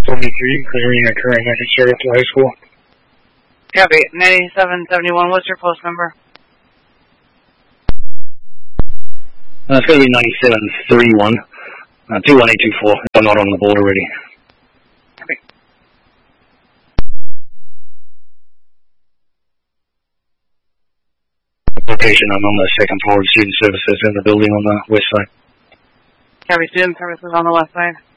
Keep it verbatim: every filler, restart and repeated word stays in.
seventy-three, clearing occurring at Saratoga High School. Copy. ninety-seven seventy-one, what's your post number? Uh, it's going to be ninety-seven thirty-one, uh, two one eight two four, if I'm not on the board already. Copy. Location, I'm on the second floor of student services in the building on the west side. Copy. Student services on the west side.